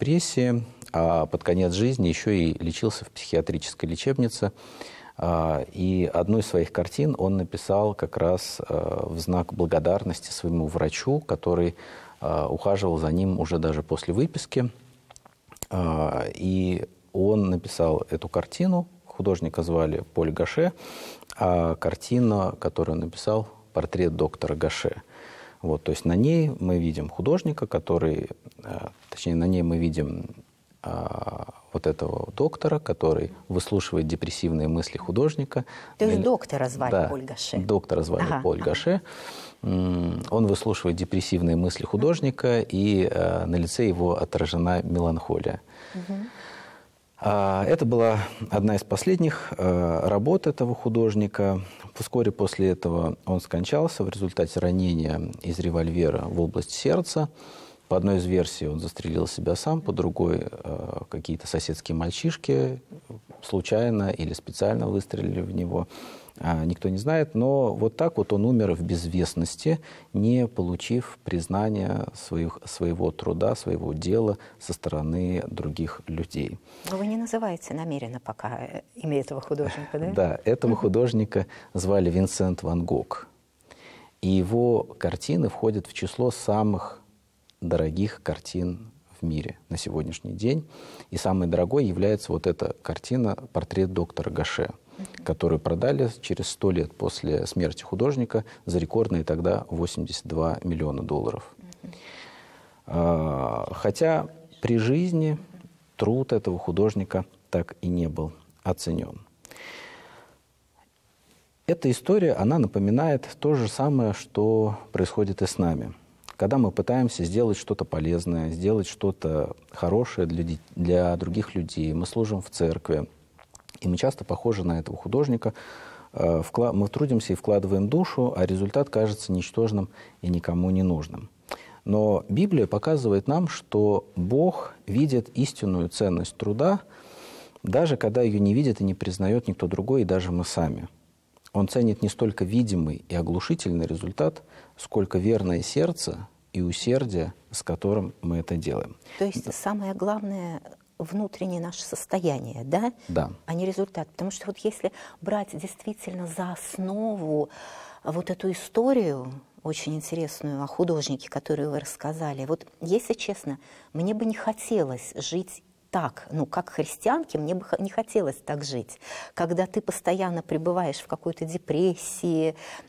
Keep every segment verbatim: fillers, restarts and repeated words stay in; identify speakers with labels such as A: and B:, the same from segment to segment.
A: депрессии, а под конец жизни еще и лечился в психиатрической лечебнице. И одну из своих картин он написал как раз в знак благодарности своему врачу, который ухаживал за ним уже даже после выписки. И он написал эту картину, художника звали Поль Гаше, а картина, которую он написал, портрет доктора Гаше. Вот, то есть на ней мы видим художника, который, точнее, на ней мы видим а, вот этого доктора, который выслушивает депрессивные мысли художника.
B: То есть доктора звали
A: да,
B: Поль Гаше?
A: доктора звали
B: ага,
A: Поль
B: ага.
A: Гаше. Он выслушивает депрессивные мысли художника, и а, на лице его отражена меланхолия. Угу. Это была одна из последних работ этого художника. Вскоре после этого он скончался в результате ранения из револьвера в область сердца. По одной из версий он застрелил себя сам, по другой какие-то соседские мальчишки случайно или специально выстрелили в него. Никто не знает, но вот так вот он умер в безвестности, не получив признания своих, своего труда, своего дела со стороны других людей.
B: Но вы не называете намеренно пока имя этого художника, да?
A: Да, этого художника звали Винсент ван Гог. И его картины входят в число самых дорогих картин в мире на сегодняшний день. И самой дорогой является вот эта картина «Портрет доктора Гаше», которую продали через сто лет после смерти художника за рекордные тогда восемьдесят два миллиона долларов. Mm-hmm. Хотя при жизни труд этого художника так и не был оценен. Эта история, она напоминает то же самое, что происходит и с нами. Когда мы пытаемся сделать что-то полезное, сделать что-то хорошее для, для других людей, мы служим в церкви, и мы часто похожи на этого художника. Мы трудимся и вкладываем душу, а результат кажется ничтожным и никому не нужным. Но Библия показывает нам, что Бог видит истинную ценность труда, даже когда ее не видит и не признает никто другой, и даже мы сами. Он ценит не столько видимый и оглушительный результат, сколько верное сердце и усердие, с которым мы это делаем.
B: То есть самое главное — внутреннее наше состояние, да?
A: Да.
B: А не результат. Потому что вот если брать действительно за основу вот эту историю, очень интересную, о художнике, которую вы рассказали, вот если честно, мне бы не хотелось жить так, ну, как христианке, мне бы не хотелось так жить. Когда ты постоянно пребываешь в какой-то депрессии,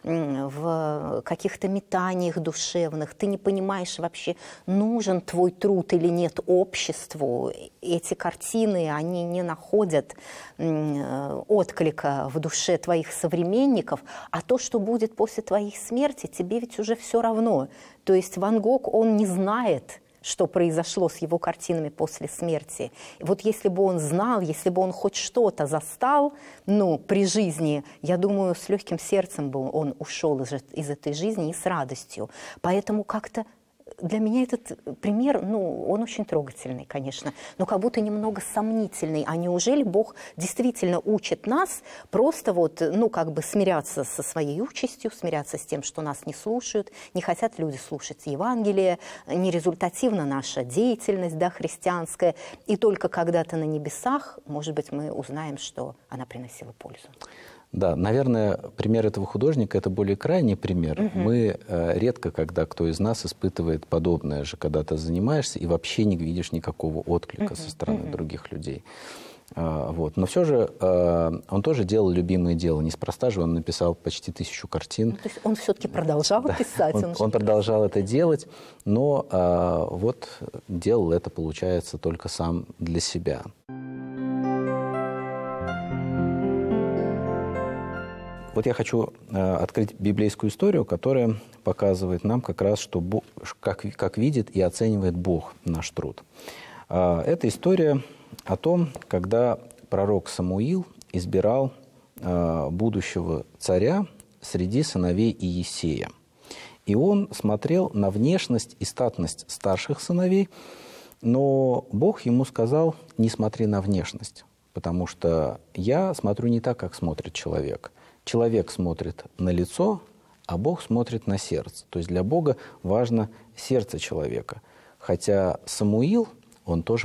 B: в каких-то метаниях душевных, ты не понимаешь вообще, нужен твой труд или нет обществу. Эти картины, они не находят отклика в душе твоих современников, а то, что будет после твоей смерти, тебе ведь уже все равно. То есть Ван Гог, он не знает, что произошло с его картинами после смерти. И вот если бы он знал, если бы он хоть что-то застал, ну, при жизни, я думаю, с легким сердцем бы он ушел из, из этой жизни и с радостью. Поэтому как-то для меня этот пример, ну, он очень трогательный, конечно, но как будто немного сомнительный. А неужели Бог действительно учит нас просто вот, ну, как бы смиряться со своей участью, смиряться с тем, что нас не слушают, не хотят люди слушать Евангелие, нерезультативна наша деятельность, да, христианская, и только когда-то на небесах, может быть, мы узнаем, что она приносила пользу.
A: Да, наверное, пример этого художника – это более крайний пример. Угу. Мы э, редко, когда кто из нас испытывает подобное же, когда ты занимаешься и вообще не видишь никакого отклика угу. со стороны угу. других людей. А, вот. Но все же э, он тоже делал любимое дело. Неспроста же он написал почти тысячу картин.
B: Ну, то есть он все-таки продолжал да. писать?
A: Он, он, он продолжал это делать, но э, вот делал это, получается, только сам для себя. Вот я хочу э, открыть библейскую историю, которая показывает нам как раз, что Бог, как, как видит и оценивает Бог наш труд. Э, это история о том, когда пророк Самуил избирал э, будущего царя среди сыновей Иессея. И он смотрел на внешность и статность старших сыновей, но Бог ему сказал: не смотри на внешность, потому что я смотрю не так, как смотрит человек. Человек смотрит на лицо, а Бог смотрит на сердце. То есть для Бога важно сердце человека. Хотя Самуил, он тоже